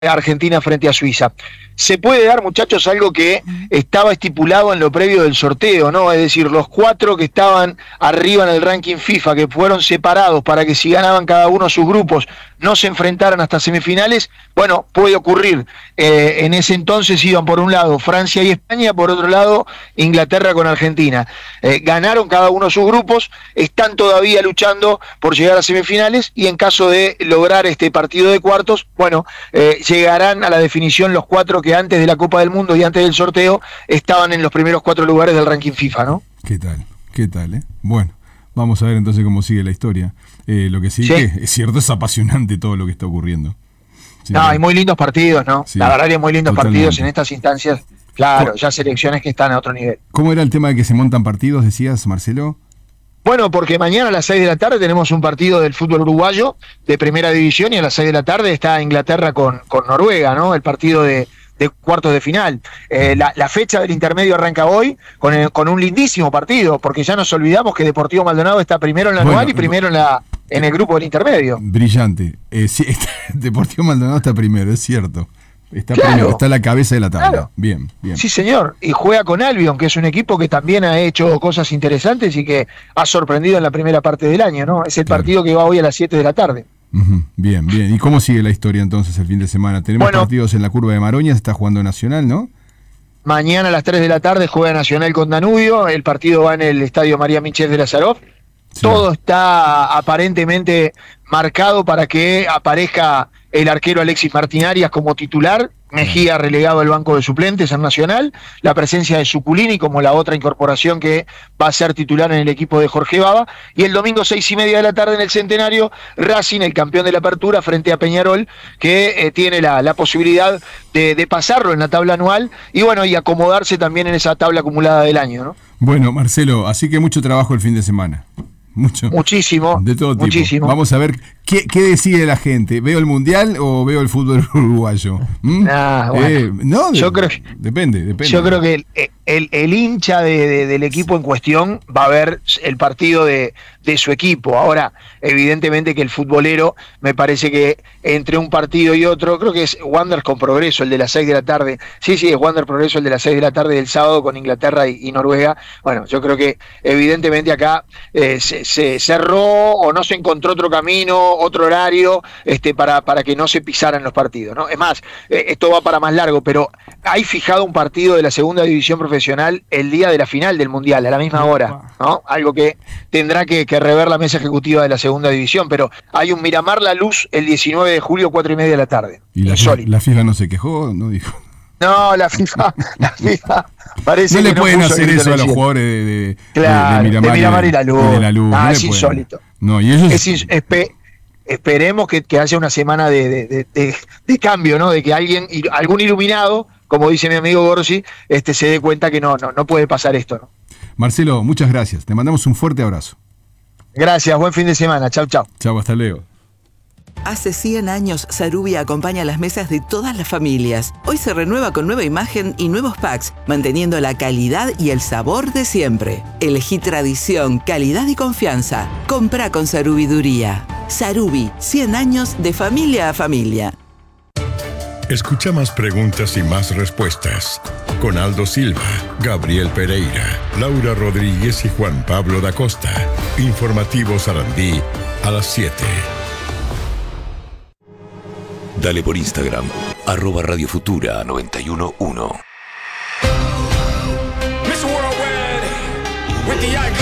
Argentina frente a Suiza. Se puede dar, muchachos, algo que estaba estipulado en lo previo del sorteo, ¿no? Es decir, los 4 que estaban arriba en el ranking FIFA, que fueron separados para que si ganaban cada uno sus grupos no se enfrentaran hasta semifinales, bueno, puede ocurrir. En ese entonces iban por un lado Francia y España, por otro lado Inglaterra con Argentina. Ganaron cada uno sus grupos, están todavía luchando por llegar a semifinales y en caso de lograr este partido de cuartos, bueno, llegarán a la definición los 4 que antes de la Copa del Mundo y antes del sorteo estaban en los primeros 4 lugares del ranking FIFA, ¿no? ¿Qué tal? ¿Qué tal, Bueno, vamos a ver entonces cómo sigue la historia. Lo que sí, sí. Que es cierto, es apasionante todo lo que está ocurriendo. Sí, no, hay muy lindos partidos, ¿no? Sí, la verdad que hay muy lindos totalmente. Partidos en estas instancias. Claro, ya selecciones que están a otro nivel. ¿Cómo era el tema de que se montan partidos, decías, Marcelo? Bueno, porque mañana a las 6 de la tarde tenemos un partido del fútbol uruguayo de primera división y a las 6 de la tarde está Inglaterra con Noruega, ¿no? El partido de cuartos de final. La fecha del intermedio arranca hoy con un lindísimo partido, porque ya nos olvidamos que Deportivo Maldonado está primero en la anual y primero en el grupo del intermedio. Brillante. Sí, Deportivo Maldonado está primero, es cierto. Está primero, está a la cabeza de la tabla. Claro. Bien. Sí, señor. Y juega con Albion, que es un equipo que también ha hecho cosas interesantes y que ha sorprendido en la primera parte del año, ¿no? Es el partido que va hoy a las 7 de la tarde. Bien. ¿Y cómo sigue la historia entonces el fin de semana? Tenemos partidos en la curva de Maroña, se está jugando Nacional, ¿no? Mañana a las 3 de la tarde juega Nacional con Danubio, el partido va en el estadio María Michel de Lazarov. Sí. Todo está aparentemente marcado para que aparezca el arquero Alexis Martín Arias como titular, Mejía relegado al banco de suplentes en Nacional, la presencia de Zuculini como la otra incorporación que va a ser titular en el equipo de Jorge Baba, y el domingo 6:30 de la tarde en el Centenario, Racing, el campeón de la Apertura, frente a Peñarol, que tiene la posibilidad de pasarlo en la tabla anual y bueno, y acomodarse también en esa tabla acumulada del año, ¿no? Bueno, Marcelo, así que mucho trabajo el fin de semana. Muchísimo. De todo tipo. Muchísimo. Vamos a ver qué decide la gente. ¿Veo el mundial o veo el fútbol uruguayo? Bueno, yo creo que, depende. Yo creo que el hincha del equipo en cuestión va a ver el partido de su equipo. Ahora, evidentemente que el futbolero, me parece que entre un partido y otro, creo que es Wanderers con Progreso, el de las 6 de la tarde. Sí, es Wanderers Progreso, el de las 6 de la tarde del sábado con Inglaterra y Noruega. Bueno, yo creo que evidentemente acá se cerró o no se encontró otro camino, otro horario, para que no se pisaran los partidos, ¿no? Es más, esto va para más largo, pero hay fijado un partido de la segunda división profesional el día de la final del Mundial, a la misma hora, ¿no? Algo que tendrá que rever la mesa ejecutiva de la segunda división, pero hay un Miramar La Luz el 19 de julio, 4:30 de la tarde. ¿Y la FIFA no se quejó? ¿No dijo? No, la FIFA parece no que le pueden hacer eso a los jugadores de Miramar y La Luz. De La Luz. No es insólito. No, y ellos... Esperemos que haya una semana de cambio, ¿no? De que algún iluminado, como dice mi amigo Gorsi, se dé cuenta que no puede pasar esto, ¿no? Marcelo, muchas gracias. Te mandamos un fuerte abrazo. Gracias, buen fin de semana. Chau. Chau, hasta luego. Hace 100 años, Sarubia acompaña las mesas de todas las familias. Hoy se renueva con nueva imagen y nuevos packs, manteniendo la calidad y el sabor de siempre. Elegí tradición, calidad y confianza. Comprá con Sarubiduría. Sarubi, 100 años de familia a familia. Escucha más preguntas y más respuestas con Aldo Silva, Gabriel Pereira, Laura Rodríguez y Juan Pablo da Costa. Informativo Sarandí a las 7. Dale por Instagram, @Radio Futura 911. Miss Worldwide with the icon.